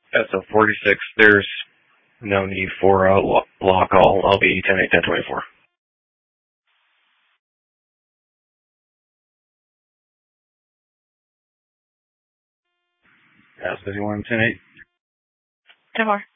SO46, there's no need for a lock. I'll be 10-8, 10-24. That's 51, 10-8. 10-4.